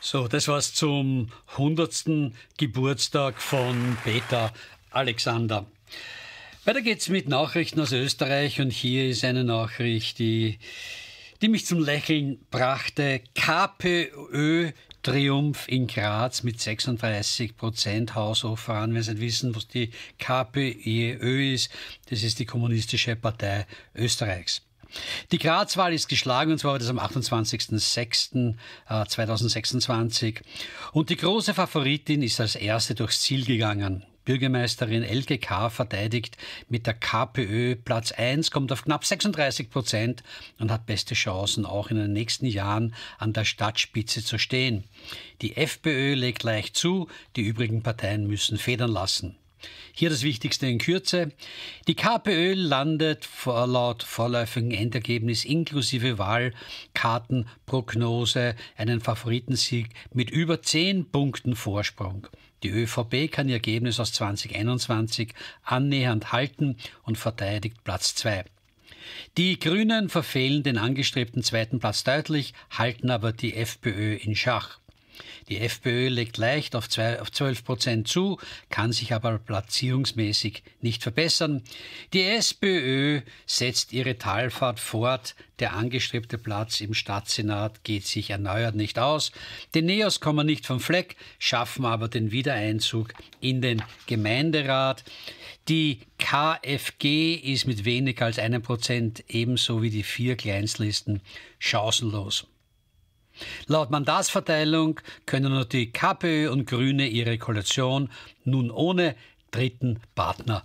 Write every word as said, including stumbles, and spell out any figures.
So, das war's zum hundertsten Geburtstag von Peter Alexander. Weiter geht's mit Nachrichten aus Österreich und hier ist eine Nachricht, die, die mich zum Lächeln brachte. KPÖ-Triumph in Graz mit sechsunddreißig Prozent Haushoch voran. Wenn Sie nicht wissen, was die KPÖ ist, das ist die Kommunistische Partei Österreichs. Die Graz-Wahl ist geschlagen, und zwar war das am achtundzwanzigsten sechsten zweitausendsechsundzwanzig. Und die große Favoritin ist als erste durchs Ziel gegangen. Bürgermeisterin Elke K. verteidigt mit der KPÖ Platz eins, kommt auf knapp sechsunddreißig Prozent und hat beste Chancen, auch in den nächsten Jahren an der Stadtspitze zu stehen. Die FPÖ legt leicht zu, die übrigen Parteien müssen federn lassen. Hier das Wichtigste in Kürze. Die KPÖ landet vor, laut vorläufigen Endergebnis inklusive Wahlkartenprognose einen Favoritensieg mit über zehn Punkten Vorsprung. Die ÖVP kann ihr Ergebnis aus zweitausendeinundzwanzig annähernd halten und verteidigt Platz zwei. Die Grünen verfehlen den angestrebten zweiten Platz deutlich, halten aber die FPÖ in Schach. Die FPÖ legt leicht auf zwölf Prozent zu, kann sich aber platzierungsmäßig nicht verbessern. Die SPÖ setzt ihre Talfahrt fort. Der angestrebte Platz im Stadtsenat geht sich erneuert nicht aus. Die Neos kommen nicht vom Fleck, schaffen aber den Wiedereinzug in den Gemeinderat. Die KfG ist mit weniger als einem Prozent ebenso wie die vier Kleinstlisten chancenlos. Laut Mandatsverteilung können nur die KPÖ und Grüne ihre Koalition nun ohne dritten Partner